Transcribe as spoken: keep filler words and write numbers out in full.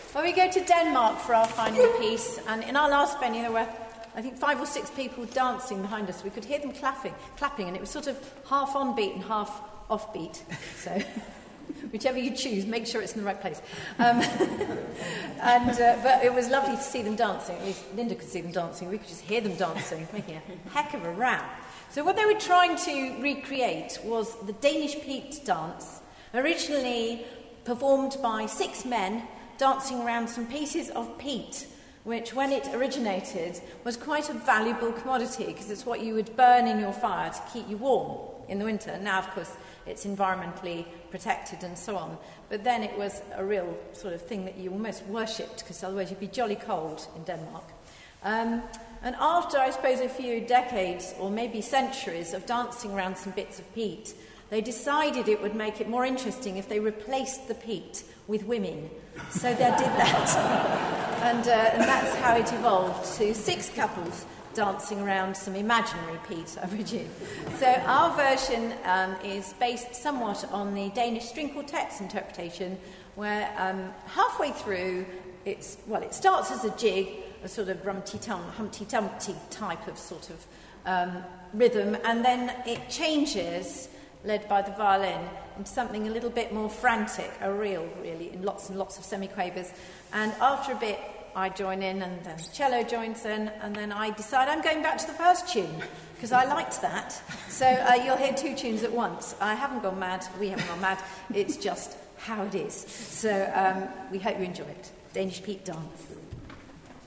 Well, we go to Denmark for our final piece, and in our last venue there were, I think, five or six people dancing behind us. We could hear them clapping, clapping, and it was sort of half on beat and half off beat. So, whichever you choose, make sure it's in the right place. Um, and uh, but it was lovely to see them dancing. At least Linda could see them dancing. We could just hear them dancing, making a heck of a row. So what they were trying to recreate was the Danish peat dance, originally performed by six men dancing around some pieces of peat, which, when it originated, was quite a valuable commodity because it's what you would burn in your fire to keep you warm in the winter. Now, of course, it's environmentally protected and so on. But then it was a real sort of thing that you almost worshipped, because otherwise you'd be jolly cold in Denmark. Um, and after, I suppose, a few decades or maybe centuries of dancing around some bits of peat, they decided it would make it more interesting if they replaced the peat with women. So they did that. and, uh, and that's how it evolved to six couples dancing around some imaginary peat, I presume. So our version um, is based somewhat on the Danish string quartet's interpretation, where um, halfway through, it's well, it starts as a jig, a sort of rum-ti-tum, humpty-dumpty type of sort of um, rhythm, and then it changes, led by the violin, into something a little bit more frantic, a reel, really, in lots and lots of semiquavers. And after a bit, I join in, and then the cello joins in, and then I decide I'm going back to the first tune, because I liked that. So uh, you'll hear two tunes at once. I haven't gone mad, we haven't gone mad, it's just how it is. So um, we hope you enjoy it. Danish Peat Dance.